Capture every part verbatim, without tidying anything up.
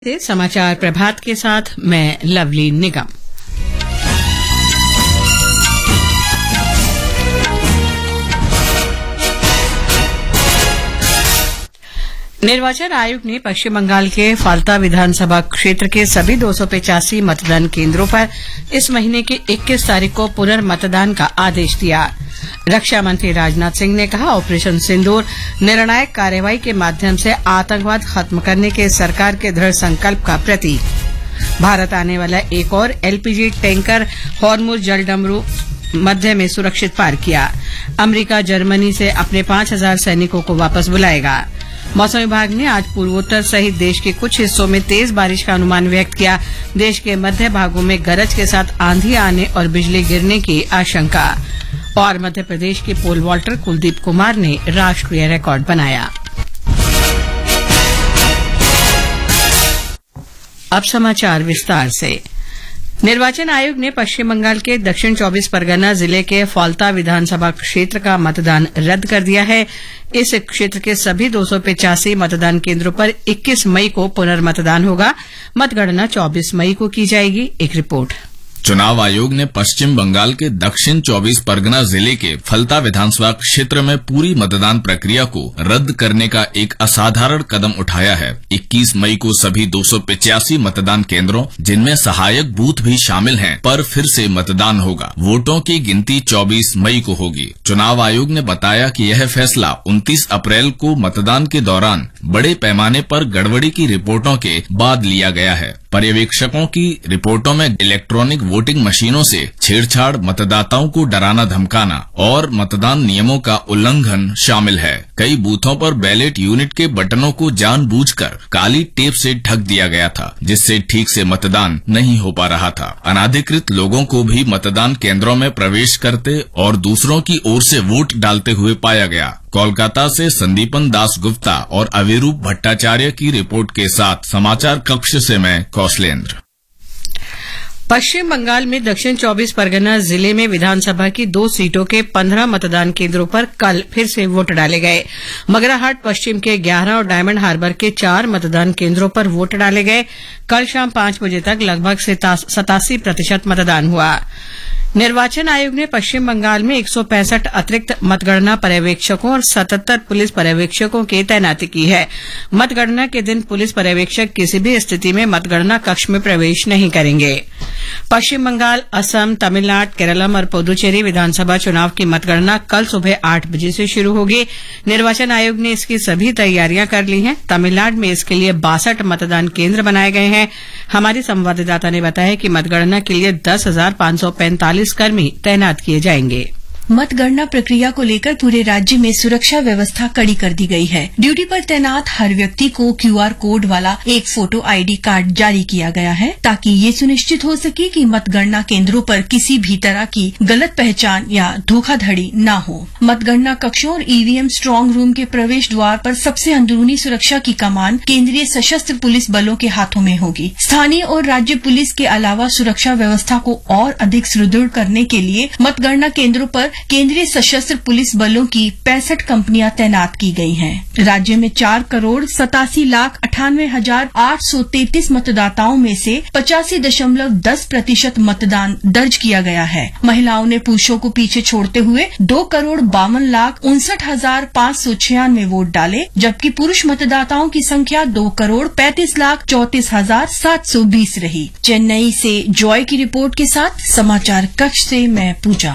समाचार प्रभात के साथ मैं लवली निगम। निर्वाचन आयोग ने पश्चिम बंगाल के फाल्ता विधानसभा क्षेत्र के सभी दो सौ पचासी मतदान केंद्रों पर इस महीने की इक्कीस तारीख को पुनर्मतदान का आदेश दिया। रक्षा मंत्री राजनाथ सिंह ने कहा, ऑपरेशन सिंदूर निर्णायक कार्रवाई के माध्यम से आतंकवाद खत्म करने के सरकार के दृढ़ संकल्प का प्रतीक। भारत आने वाला एक और एलपीजी टैंकर हॉर्मुज जलडमरू मध्य में सुरक्षित पार किया। अमेरिका जर्मनी से अपने पांच हजार सैनिकों को वापस बुलाएगा। मौसम विभाग ने आज पूर्वोत्तर सहित देश के कुछ हिस्सों में तेज बारिश का अनुमान व्यक्त किया। देश के मध्य भागों में गरज के साथ आंधी आने और बिजली गिरने की आशंका। और मध्य प्रदेश के पोल वॉल्टर कुलदीप कुमार ने राष्ट्रीय रिकॉर्ड बनाया। अब समाचार विस्तार से। निर्वाचन आयोग ने पश्चिम बंगाल के दक्षिण चौबीस परगना जिले के फाल्ता विधानसभा क्षेत्र का मतदान रद्द कर दिया है। इस क्षेत्र के सभी दो सौ पचासी मतदान केंद्रों पर इक्कीस मई को पुनर्मतदान होगा। मतगणना चौबीस मई को की जाएगी। एक रिपोर्ट। चुनाव आयोग ने पश्चिम बंगाल के दक्षिण चौबीस परगना जिले के फल्ता विधानसभा क्षेत्र में पूरी मतदान प्रक्रिया को रद्द करने का एक असाधारण कदम उठाया है। इक्कीस मई को सभी दो सौ पचासी मतदान केंद्रों, जिनमें सहायक बूथ भी शामिल हैं, पर फिर से मतदान होगा। वोटों की गिनती चौबीस मई को होगी। चुनाव आयोग ने बताया कि यह फैसला उनतीस अप्रैल को मतदान के दौरान बड़े पैमाने पर गड़बड़ी की रिपोर्टों के बाद लिया गया है। पर्यवेक्षकों की रिपोर्टों में इलेक्ट्रॉनिक वोटिंग मशीनों से छेड़छाड़, मतदाताओं को डराना धमकाना और मतदान नियमों का उल्लंघन शामिल है। कई बूथों पर बैलेट यूनिट के बटनों को जानबूझकर काली टेप से ढक दिया गया था, जिससे ठीक से मतदान नहीं हो पा रहा था। अनाधिकृत लोगों को भी मतदान केंद्रों में प्रवेश करते और दूसरों की ओर से वोट डालते हुए पाया गया। कोलकाता से संदीपन दास गुप्ता और अविरूप भट्टाचार्य की रिपोर्ट के साथ समाचार कक्ष से मैं कौशलेंद्र। पश्चिम बंगाल में दक्षिण चौबीस परगना जिले में विधानसभा की दो सीटों के पंद्रह मतदान केंद्रों पर कल फिर से वोट डाले गए। मगराहाट पश्चिम के ग्यारह और डायमंड हार्बर के चार मतदान केंद्रों पर वोट डाले गए। कल शाम पांच बजे तक लगभग सतासी प्रतिशत मतदान हुआ। निर्वाचन आयोग ने पश्चिम बंगाल में एक सौ पैंसठ अतिरिक्त मतगणना पर्यवेक्षकों और सतहत्तर पुलिस पर्यवेक्षकों की तैनाती की है। मतगणना के दिन पुलिस पर्यवेक्षक किसी भी स्थिति में मतगणना कक्ष में प्रवेश नहीं करेंगे। पश्चिम बंगाल, असम, तमिलनाडु, केरलम और पुदुचेरी विधानसभा चुनाव की मतगणना कल सुबह आठ बजे से शुरू होगी। निर्वाचन आयोग ने इसकी सभी तैयारियां कर ली हैं। तमिलनाडु में इसके लिए बासठ मतदान केंद्र बनाए गए हैं। हमारी संवाददाता ने बताया कि मतगणना के लिए दस हजार पांच सौ पैंतालीस कर्मी तैनात किए जाएंगे। मतगणना प्रक्रिया को लेकर पूरे राज्य में सुरक्षा व्यवस्था कड़ी कर दी गई है। ड्यूटी पर तैनात हर व्यक्ति को क्यूआर कोड वाला एक फोटो आईडी कार्ड जारी किया गया है, ताकि ये सुनिश्चित हो सके कि मतगणना केंद्रों पर किसी भी तरह की गलत पहचान या धोखाधड़ी न हो। मतगणना कक्षों और ईवीएम स्ट्रांग रूम के प्रवेश द्वार पर सबसे अंदरूनी सुरक्षा की कमान केंद्रीय सशस्त्र पुलिस बलों के हाथों में होगी। स्थानीय और राज्य पुलिस के अलावा सुरक्षा व्यवस्था को और अधिक सुदृढ़ करने के लिए मतगणना केंद्रों पर केंद्रीय सशस्त्र पुलिस बलों की पैंसठ कंपनियां तैनात की गई हैं। राज्य में चार करोड़ सतासी लाख अठानवे हजार आठ सौ तैंतीस मतदाताओं में से पचासी दशमलव दस प्रतिशत मतदान दर्ज किया गया है। महिलाओं ने पुरुषों को पीछे छोड़ते हुए दो करोड़ बावन लाख उनसठ हजार पाँच सौ छियानवे वोट डाले, जबकि पुरुष मतदाताओं की संख्या दो करोड़ पैंतीस लाख चौतीस हजार सात सौ बीस रही। चेन्नई से जॉय की रिपोर्ट के साथ समाचार कक्ष से मैं पूजा।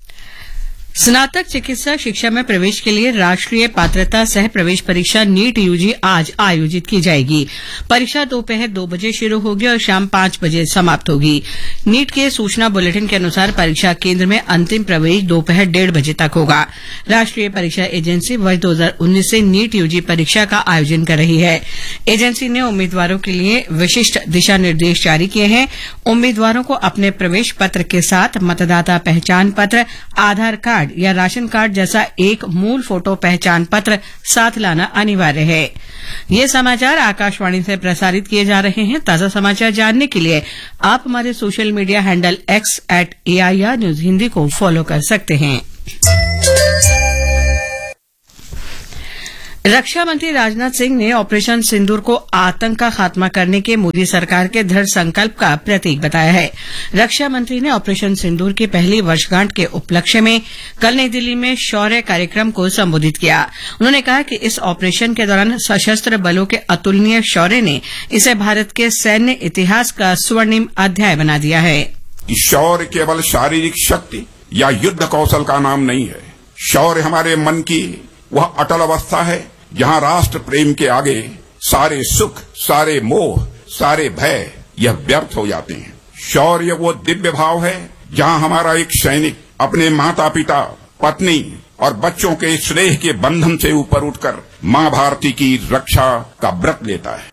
स्नातक चिकित्सा शिक्षा में प्रवेश के लिए राष्ट्रीय पात्रता सह प्रवेश परीक्षा नीट यूजी आज आयोजित की जाएगी। परीक्षा दोपहर दो बजे शुरू होगी और शाम पांच बजे समाप्त होगी। नीट के सूचना बुलेटिन के अनुसार परीक्षा केंद्र में अंतिम प्रवेश दोपहर डेढ़ बजे तक होगा। राष्ट्रीय परीक्षा एजेंसी वर्ष दो हजार उन्नीस से नीट यूजी परीक्षा का आयोजन कर रही है। एजेंसी ने उम्मीदवारों के लिए विशिष्ट दिशा निर्देश जारी किए हैं। उम्मीदवारों को अपने प्रवेश पत्र के साथ मतदाता पहचान पत्र, आधार कार्ड या राशन कार्ड जैसा एक मूल फोटो पहचान पत्र साथ लाना अनिवार्य है। ये समाचार आकाशवाणी से प्रसारित किए जा रहे हैं। ताजा समाचार जानने के लिए आप हमारे social media handle x eight AIR news Hindi को फॉलो कर सकते हैं। रक्षा मंत्री राजनाथ सिंह ने ऑपरेशन सिंदूर को आतंक का खात्मा करने के मोदी सरकार के दृढ़ संकल्प का प्रतीक बताया है। रक्षा मंत्री ने ऑपरेशन सिंदूर की पहली वर्षगांठ के उपलक्ष्य में कल नई दिल्ली में शौर्य कार्यक्रम को संबोधित किया। उन्होंने कहा कि इस ऑपरेशन के दौरान सशस्त्र बलों के अतुलनीय शौर्य ने इसे भारत के सैन्य इतिहास का स्वर्णिम अध्याय बना दिया है। शौर्य केवल शारीरिक शक्ति या युद्ध कौशल का नाम नहीं है। शौर्य हमारे मन की वह अटल अवस्था है जहां राष्ट्र प्रेम के आगे सारे सुख, सारे मोह, सारे भय यह व्यर्थ हो जाते हैं। शौर्य वो दिव्य भाव है जहां हमारा एक सैनिक अपने माता पिता, पत्नी और बच्चों के स्नेह के बंधन से ऊपर उठकर मां भारती की रक्षा का व्रत लेता है।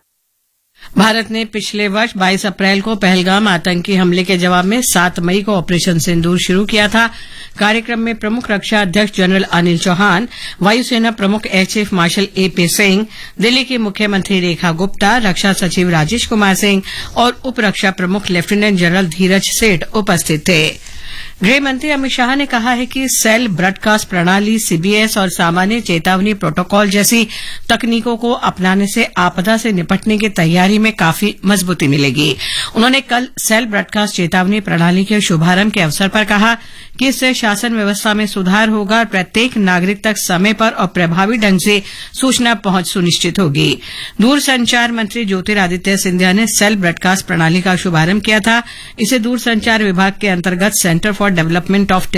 भारत ने पिछले वर्ष बाईस अप्रैल को पहलगाम आतंकी हमले के जवाब में सात मई को ऑपरेशन सिंदूर शुरू किया था। कार्यक्रम में प्रमुख रक्षा अध्यक्ष जनरल अनिल चौहान, वायुसेना प्रमुख air chief marshal AP Singh, Delhi की मुख्यमंत्री रेखा गुप्ता, रक्षा सचिव राजेश कुमार सिंह और उप रक्षा प्रमुख लेफ्टिनेंट जनरल धीरज सेठ उपस्थित थे। गृह मंत्री अमित शाह ने कहा है कि सेल ब्रॉडकास्ट प्रणाली, सीबीएस और सामान्य चेतावनी प्रोटोकॉल जैसी तकनीकों को अपनाने से आपदा से निपटने की तैयारी में काफी मजबूती मिलेगी। उन्होंने कल सेल ब्रॉडकास्ट चेतावनी प्रणाली के शुभारंभ के अवसर पर कहा कि इससे शासन व्यवस्था में सुधार होगा और प्रत्येक नागरिक तक समय पर और प्रभावी ढंग से सूचना पहुंच सुनिश्चित होगी। दूरसंचार मंत्री ज्योतिरादित्य सिंधिया ने सेल ब्रॉडकास्ट प्रणाली का शुभारंभ किया था। इसे दूरसंचार विभाग के अंतर्गत centre for development of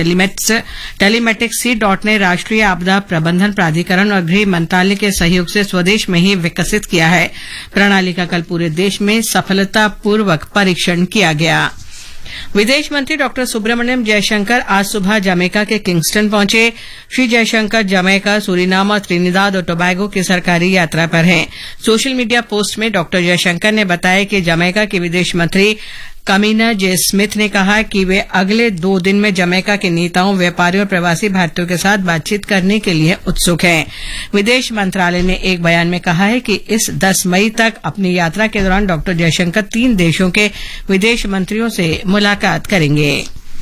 telematics C dot ने राष्ट्रीय आपदा प्रबंधन प्राधिकरण और गृह मंत्रालय के सहयोग से स्वदेश में ही विकसित किया है। प्रणाली का कल पूरे देश में सफलतापूर्वक परीक्षण किया गया। विदेश मंत्री डॉक्टर सुब्रमण्यम जयशंकर आज सुबह जमैका के किंगस्टन पहुंचे। श्री जयशंकर जमैका, सूरीनाम और त्रिनिदाद और टोबैगो की सरकारी यात्रा पर हैं। सोशल मीडिया पोस्ट में डॉक्टर जयशंकर ने बताया कि जमैका के विदेश मंत्री कमीना जे स्मिथ ने कहा कि वे अगले दो दिन में जमैका के नेताओं, व्यापारियों और प्रवासी भारतीयों के साथ बातचीत करने के लिए उत्सुक हैं। विदेश मंत्रालय ने एक बयान में कहा है कि इस दस मई तक अपनी यात्रा के दौरान डॉक्टर जयशंकर तीन देशों के विदेश मंत्रियों से मुलाकात करेंगे।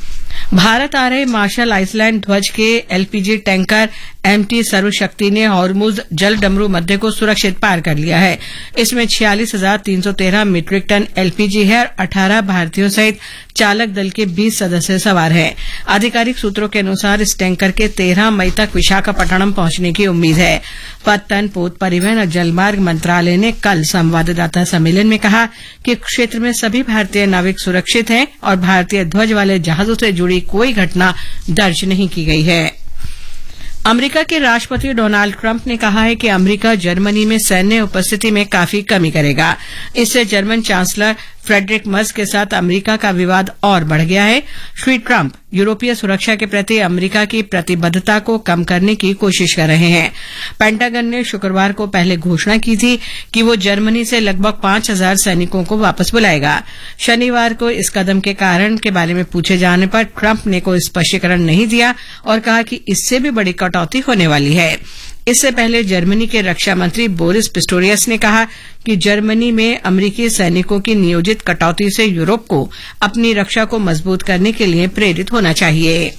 भारत आ रहे मार्शल आइसलैंड ध्वज के एलपीजी टैंकर एमटी सर्वशक्ति ने हॉर्मुज जल डमरू मध्य को सुरक्षित पार कर लिया है। इसमें छियालीस हजार तीन सौ तेरह मीट्रिक टन एलपीजी है और अठारह भारतीयों सहित चालक दल के बीस सदस्य सवार हैं। आधिकारिक सूत्रों के अनुसार इस टैंकर के तेरह मई तक विशाखापट्टनम पहुंचने की उम्मीद है। पत्तन, पोत परिवहन और जलमार्ग मंत्रालय ने कल संवाददाता सम्मेलन में कहा कि क्षेत्र में सभी भारतीय नाविक सुरक्षित हैं और भारतीय ध्वज वाले जहाजों से जुड़ी कोई घटना दर्ज नहीं की गई है। अमेरिका के राष्ट्रपति डोनाल्ड ट्रंप ने कहा है कि अमेरिका जर्मनी में सैन्य उपस्थिति में काफी कमी करेगा। इससे जर्मन चांसलर फ्रेडरिक मर्ज के साथ अमेरिका का विवाद और बढ़ गया है। श्री ट्रंप यूरोपीय सुरक्षा के प्रति अमेरिका की प्रतिबद्धता को कम करने की कोशिश कर रहे हैं। पेंटागन ने शुक्रवार को पहले घोषणा की थी कि वो जर्मनी से लगभग पांच हजार सैनिकों को वापस बुलाएगा। शनिवार को इस कदम के कारण के बारे में पूछे जाने पर ट्रंप ने कोई स्पष्टीकरण नहीं दिया और कहा कि इससे भी बड़ी कटौती होने वाली है। इससे पहले जर्मनी के रक्षा मंत्री बोरिस पिस्टोरियस ने कहा कि जर्मनी में अमेरिकी सैनिकों की नियोजित कटौती से यूरोप को अपनी रक्षा को मजबूत करने के लिए प्रेरित होना चाहिए।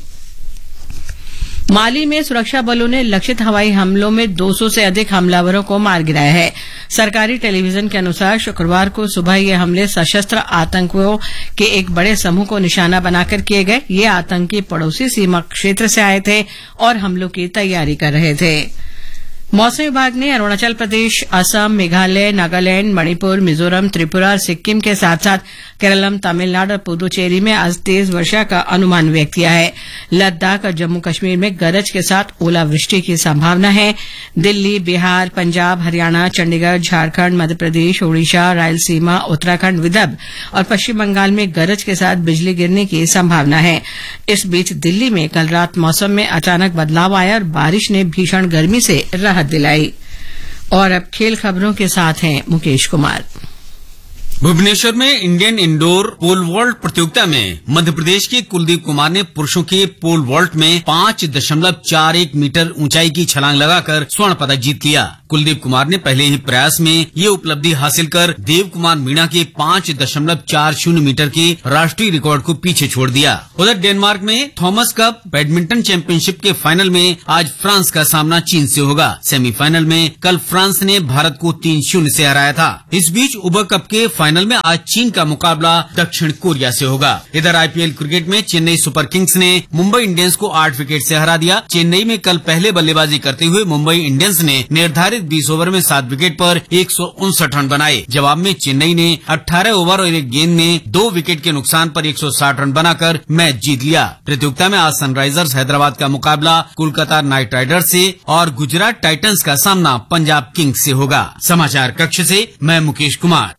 माली में सुरक्षा बलों ने लक्षित हवाई हमलों में दो सौ से अधिक हमलावरों को मार गिराया है। सरकारी टेलीविजन के अनुसार शुक्रवार को सुबह ये हमले सशस्त्र आतंकियों के एक बड़े समूह को निशाना बनाकर किए गए। ये आतंकी पड़ोसी सीमा क्षेत्र से आए थे और हमलों की तैयारी कर रहे थे। मौसम विभाग ने अरुणाचल प्रदेश, असम, मेघालय, नागालैंड, मणिपुर, मिजोरम, त्रिपुरा और सिक्किम के साथ साथ केरलम, तमिलनाडु और पुदुचेरी में आज तेज वर्षा का अनुमान व्यक्त किया है। लद्दाख और जम्मू कश्मीर में गरज के साथ ओलावृष्टि की संभावना है। दिल्ली, बिहार, पंजाब, हरियाणा, चंडीगढ़, झारखंड, मध्य प्रदेश, ओडिशा, रायलसीमा, उत्तराखंड, विदर्भ और पश्चिम बंगाल में गरज के साथ बिजली गिरने की संभावना है। इस बीच दिल्ली में कल रात मौसम में अचानक बदलाव आया और बारिश ने भीषण गर्मी से राहत दिलाई। और अब खेल खबरों के साथ हैं मुकेश कुमार। भुवनेश्वर में इंडियन इंडोर पोल वॉल्ट प्रतियोगिता में मध्य प्रदेश के कुलदीप कुमार ने पुरुषों के पोल वॉल्ट में पाँच दशमलव चार एक मीटर ऊंचाई की छलांग लगाकर स्वर्ण पदक जीत लिया। कुलदीप कुमार ने पहले ही प्रयास में ये उपलब्धि हासिल कर देव कुमार मीणा के पाँच दशमलव चार शून्य मीटर के राष्ट्रीय रिकॉर्ड को पीछे छोड़ दिया। उधर डेनमार्क में थॉमस कप बैडमिंटन चैंपियनशिप के फाइनल में आज फ्रांस का सामना चीन से होगा। सेमीफाइनल में कल फ्रांस ने भारत को तीन शून्य से हराया था। इस बीच उबर कप के फाइनल में आज चीन का मुकाबला दक्षिण कोरिया से होगा। इधर आईपीएल क्रिकेट में चेन्नई सुपर किंग्स ने मुंबई इंडियंस को आठ विकेट से हरा दिया। चेन्नई में कल पहले बल्लेबाजी करते हुए मुंबई इंडियंस ने निर्धारित बीस ओवर में सात विकेट पर एक सौ उनसठ रन बनाए। जवाब में चेन्नई ने अठारह ओवर और एक गेंद में दो विकेट के नुकसान पर एक सौ साठ रन बनाकर मैच जीत लिया। प्रतियोगिता में आज सनराइजर्स हैदराबाद का मुकाबला कोलकाता नाइट राइडर्स से और गुजरात टाइटंस का सामना पंजाब किंग्स से होगा। समाचार कक्ष से मैं मुकेश कुमार।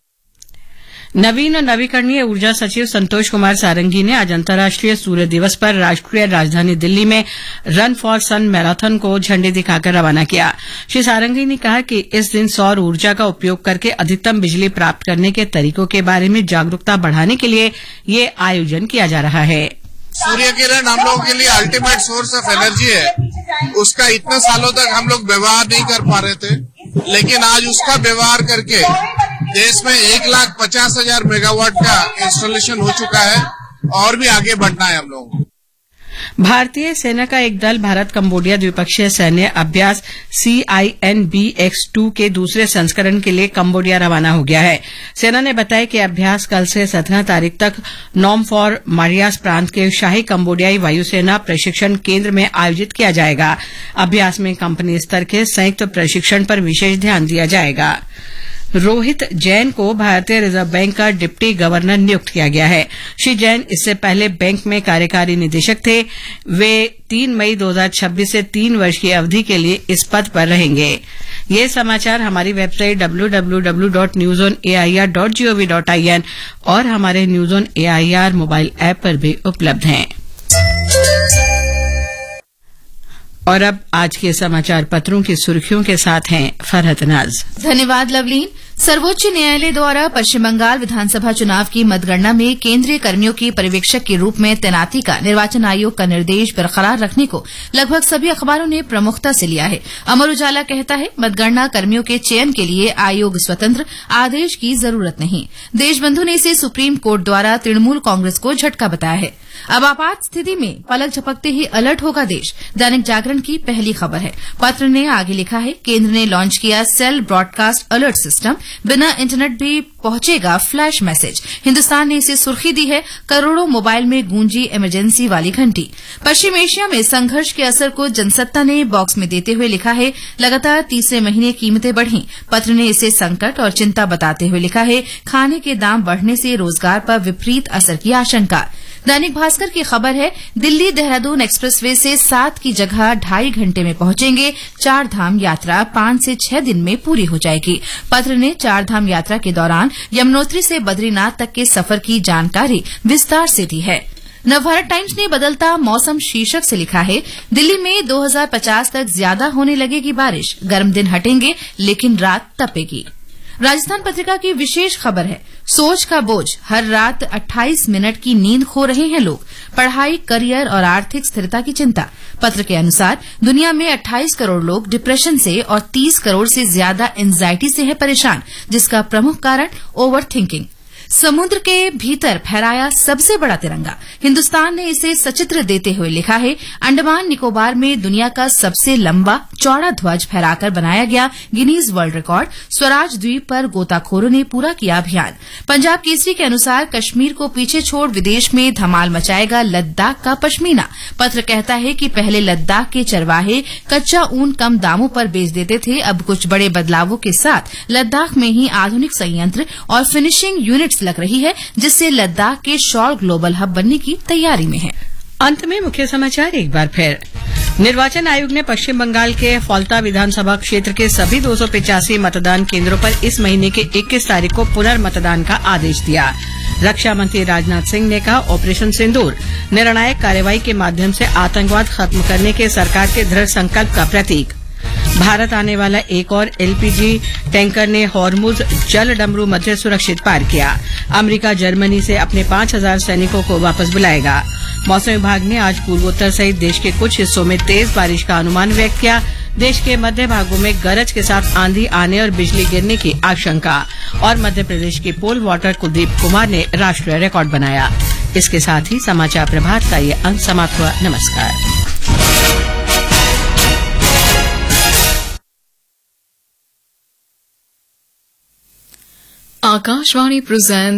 नवीन और नवीकरणीय ऊर्जा सचिव संतोष कुमार सारंगी ने आज अंतर्राष्ट्रीय सूर्य दिवस पर राष्ट्रीय राजधानी दिल्ली में रन फॉर सन मैराथन को झंडी दिखाकर रवाना किया। श्री सारंगी ने कहा कि इस दिन सौर ऊर्जा का उपयोग करके अधिकतम बिजली प्राप्त करने के तरीकों के बारे में जागरूकता बढ़ाने के लिए ये आयोजन किया जा रहा है। सूर्य किरण हम लोगों के लिए अल्टीमेट सोर्स ऑफ एनर्जी है। उसका इतने सालों तक हम लोग व्यवहार नहीं कर पा रहे थे, लेकिन आज उसका व्यवहार करके देश में एक लाख पचास हजार मेगावाट का इंस्टॉलेशन हो चुका है और भी आगे बढ़ना है हम लोग। भारतीय सेना का एक दल भारत कंबोडिया द्विपक्षीय सैन्य अभ्यास सी I N B x to के दूसरे संस्करण के लिए कंबोडिया रवाना हो गया है। सेना ने बताया कि अभ्यास कल से सत्रह तारीख तक नॉम फॉर मारियास प्रांत के शाही कंबोडियाई वायुसेना प्रशिक्षण केंद्र में आयोजित किया जाएगा। अभ्यास में कंपनी स्तर के संयुक्त प्रशिक्षण पर विशेष ध्यान दिया जाएगा। रोहित जैन को भारतीय रिजर्व बैंक का डिप्टी गवर्नर नियुक्त किया गया है। श्री जैन इससे पहले बैंक में कार्यकारी निदेशक थे। वे तीन मई दो हजार छब्बीस से तीन वर्ष की अवधि के लिए इस पद पर रहेंगे। ये समाचार हमारी website W W W dot news on A I R dot G O V dot I N और हमारे news on A I R mobile app पर भी उपलब्ध हैं। और अब आज के समाचार पत्रों की सुर्खियों के साथ हैं फरहत नाज। धन्यवाद लवलीन। सर्वोच्च न्यायालय द्वारा पश्चिम बंगाल विधानसभा चुनाव की मतगणना में केंद्रीय कर्मियों की पर्यवेक्षक के रूप में तैनाती का निर्वाचन आयोग का निर्देश बरकरार रखने को लगभग सभी अखबारों ने प्रमुखता से लिया है। अमर उजाला कहता है, मतगणना कर्मियों के चयन के लिए आयोग स्वतंत्र, आदेश की जरूरत नहीं। देशबंधु ने इसे सुप्रीम कोर्ट द्वारा तृणमूल कांग्रेस को झटका बताया है। अब आपात स्थिति में पलक झपकते ही अलर्ट होगा देश, दैनिक जागरण की पहली खबर है। पत्र ने आगे लिखा है, केंद्र ने लॉन्च किया सेल ब्रॉडकास्ट अलर्ट सिस्टम, बिना इंटरनेट भी पहुंचेगा फ्लैश मैसेज। हिन्दुस्तान ने इसे सुर्खी दी है, करोड़ों मोबाइल में गूंजी इमरजेंसी वाली घंटी। पश्चिम एशिया में संघर्ष के असर को जनसत्ता ने बॉक्स में देते हुए लिखा है, लगातार तीसरे महीने कीमतें बढ़ी। पत्र ने इसे संकट और चिंता बताते हुए लिखा है, खाने के दाम बढ़ने से रोजगार पर विपरीत असर की आशंका। दैनिक भास्कर की खबर है, दिल्ली देहरादून एक्सप्रेसवे से सात की जगह ढाई घंटे में पहुंचेंगे। चार धाम यात्रा पांच से छह दिन में पूरी हो जाएगी। पत्र ने चार धाम यात्रा के दौरान यमुनोत्री से बद्रीनाथ तक के सफर की जानकारी विस्तार से दी है। नवभारत टाइम्स ने बदलता मौसम शीर्षक से लिखा है, दिल्ली में दो हजार पचास तक ज्यादा होने लगेगी बारिश, गर्म दिन हटेंगे लेकिन रात तपेगी। राजस्थान पत्रिका की विशेष खबर है, सोच का बोझ, हर रात अट्ठाईस मिनट की नींद खो रहे हैं लोग, पढ़ाई, करियर और आर्थिक स्थिरता की चिंता। पत्र के अनुसार दुनिया में अट्ठाईस करोड़ लोग डिप्रेशन से और तीस करोड़ से ज्यादा एंजाइटी से हैं परेशान, जिसका प्रमुख कारण ओवर थिंकिंग। समुद्र के भीतर फहराया सबसे बड़ा तिरंगा, हिन्दुस्तान ने इसे सचित्र देते हुए लिखा है, अंडमान निकोबार में दुनिया का सबसे लंबा चौड़ा ध्वज फहराकर बनाया गया गिनीज वर्ल्ड रिकॉर्ड। स्वराज द्वीप पर गोताखोरों ने पूरा किया अभियान। पंजाब केसरी के अनुसार कश्मीर को पीछे छोड़ विदेश में धमाल मचाएगा लद्दाख का पश्मीना। पत्र कहता है कि पहले लद्दाख के चरवाहे कच्चा ऊन कम दामों पर बेच देते थे, अब कुछ बड़े बदलावों के साथ लद्दाख में ही आधुनिक संयंत्र और फिनिशिंग यूनिट्स लग रही है, जिससे लद्दाख के शॉल ग्लोबल हब बनने की तैयारी में है। अंत में मुख्य समाचार एक बार फिर। निर्वाचन आयोग ने पश्चिम बंगाल के फलता विधानसभा क्षेत्र के सभी दो सौ पिचासी मतदान केंद्रों पर इस महीने के इक्कीस तारीख को पुनर्मतदान का आदेश दिया। रक्षा मंत्री राजनाथ सिंह ने कहा, ऑपरेशन सिंदूर निर्णायक कार्रवाई के माध्यम से आतंकवाद खत्म करने के सरकार के दृढ़ संकल्प का प्रतीक। भारत आने वाला एक और एलपीजी टैंकर ने हॉर्मुज जल डमरू मध्य सुरक्षित पार किया। अमेरिका जर्मनी से अपने पांच हजार सैनिकों को वापस बुलाएगा। मौसम विभाग ने आज पूर्वोत्तर सहित देश के कुछ हिस्सों में तेज बारिश का अनुमान व्यक्त किया। देश के मध्य भागों में गरज के साथ आंधी आने और बिजली गिरने की आशंका। और मध्य प्रदेश के पोल वॉल्टर कुलदीप कुमार ने राष्ट्रीय रिकॉर्ड बनाया। इसके साथ ही समाचार प्रभात का ये अंक समाप्त हुआ। नमस्कार। आकाशवाणी प्रेजेंट